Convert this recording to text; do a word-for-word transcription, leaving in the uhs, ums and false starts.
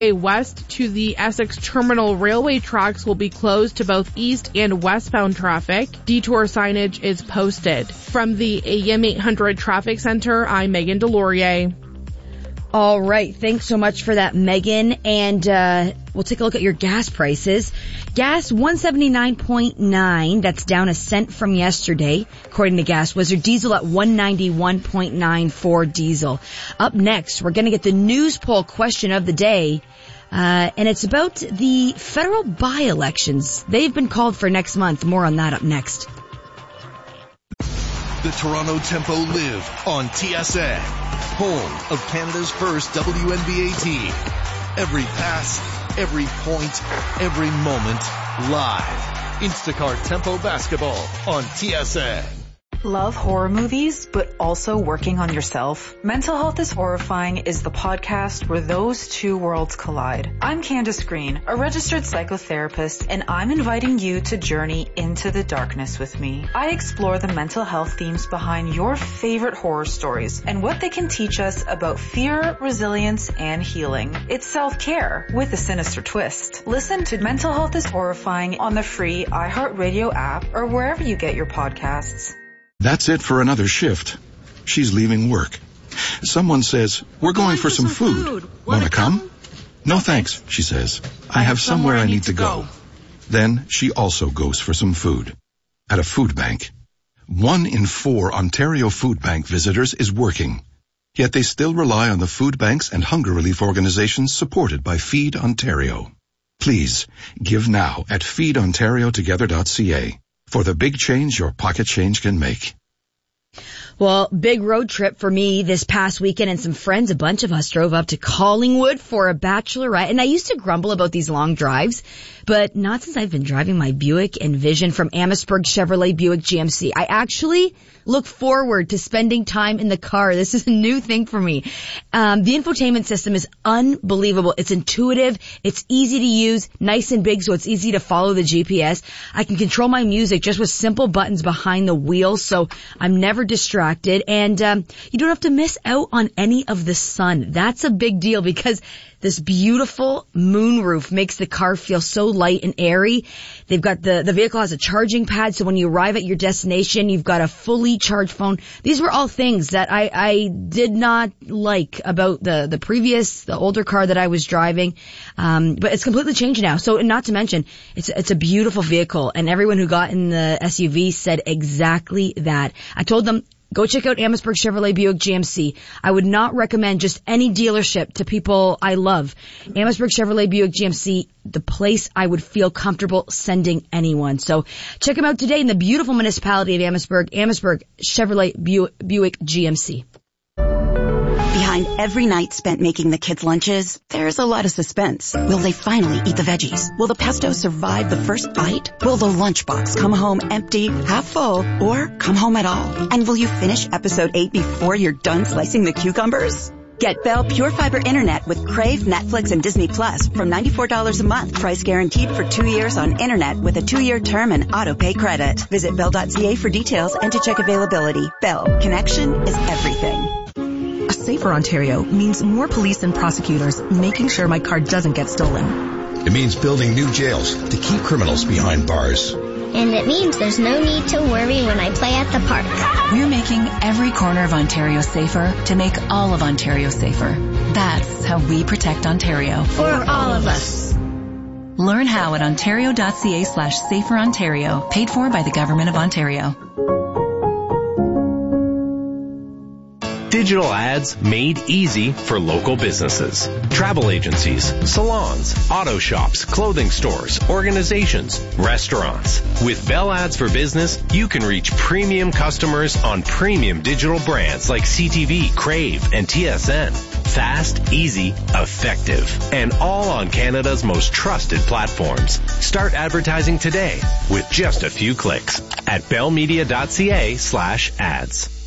West to the Essex Terminal Railway tracks will be closed to both east and westbound traffic. Detour signage is posted. From the A M eight hundred Traffic Center, I'm Megan Delorier. All right. Thanks so much for that, Megan. And uh we'll take a look at your gas prices. Gas, one seventy-nine point nine. That's down a cent from yesterday, according to Gas Wizard. Diesel at one ninety-one point nine for diesel. Up next, we're going to get the news poll question of the day. Uh, and it's about the federal by-elections. They've been called for next month. More on that up next. The Toronto Tempo live on T S N, home of Canada's first W N B A team. Every pass, every point, every moment, live. Instacart Tempo Basketball on T S N. Love horror movies, but also working on yourself? Mental Health is Horrifying is the podcast where those two worlds collide. I'm Candace Green, a registered psychotherapist, and I'm inviting you to journey into the darkness with me. I explore the mental health themes behind your favorite horror stories and what they can teach us about fear, resilience, and healing. It's self-care with a sinister twist. Listen to Mental Health is Horrifying on the free iHeartRadio app or wherever you get your podcasts. That's it for another shift. She's leaving work. Someone says, we're going, going for, for some, some food. food. Want to come? come? No thanks, she says. I, I have somewhere, somewhere I need to go. go. Then she also goes for some food. At a food bank. One in four Ontario Food Bank visitors is working. Yet they still rely on the food banks and hunger relief organizations supported by Feed Ontario. Please, give now at feed ontario together dot c a. for the big change your pocket change can make. Well, big road trip for me this past weekend, and some friends, a bunch of us drove up to Collingwood for a bachelorette. And I used to grumble about these long drives, but not since I've been driving my Buick Envision from Amherstburg Chevrolet Buick G M C. I actually look forward to spending time in the car. This is a new thing for me. Um, the infotainment system is unbelievable. It's intuitive. It's easy to use, nice and big, so it's easy to follow the G P S. I can control my music just with simple buttons behind the wheel, so I'm never distracted. And um, you don't have to miss out on any of the sun. That's a big deal because this beautiful moonroof makes the car feel so light and airy. They've got the, the vehicle has a charging pad, so when you arrive at your destination, you've got a fully charged phone. These were all things that I, I did not like about the, the previous, the older car that I was driving. Um, but it's completely changed now. So, not to mention, it's, it's a beautiful vehicle, and everyone who got in the S U V said exactly that. I told them, go check out Amherstburg Chevrolet Buick G M C. I would not recommend just any dealership to people I love. Amherstburg Chevrolet Buick G M C, the place I would feel comfortable sending anyone. So check them out today in the beautiful municipality of Amherstburg, Amherstburg Chevrolet Buick, Buick G M C. Behind every night spent making the kids' lunches, there's a lot of suspense. Will they finally eat the veggies? Will the pesto survive the first bite? Will the lunchbox come home empty, half full, or come home at all? And will you finish episode eight before you're done slicing the cucumbers? Get Bell Pure Fiber Internet with Crave, Netflix, and Disney Plus from ninety-four dollars a month. Price guaranteed for two years on Internet with a two-year term and auto-pay credit. Visit bell dot c a for details and to check availability. Bell. Connection is everything. A safer Ontario means more police and prosecutors making sure my car doesn't get stolen. It means building new jails to keep criminals behind bars. And it means there's no need to worry when I play at the park. We're making every corner of Ontario safer to make all of Ontario safer. That's how we protect Ontario. For all of us. Learn how at ontario dot c a slash safer Ontario. Paid for by the Government of Ontario. Digital ads made easy for local businesses. Travel agencies, salons, auto shops, clothing stores, organizations, restaurants. With Bell Ads for Business, you can reach premium customers on premium digital brands like C T V, Crave, and T S N. Fast, easy, effective, and all on Canada's most trusted platforms. Start advertising today with just a few clicks at bell media dot c a slash ads.